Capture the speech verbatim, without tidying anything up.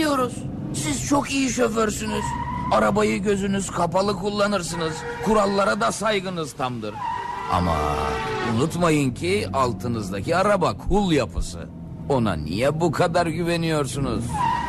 Biliyoruz. Siz çok iyi şoförsünüz. Arabayı gözünüz kapalı kullanırsınız. Kurallara da saygınız tamdır. Ama unutmayın ki altınızdaki araba kul yapısı. Ona niye bu kadar güveniyorsunuz?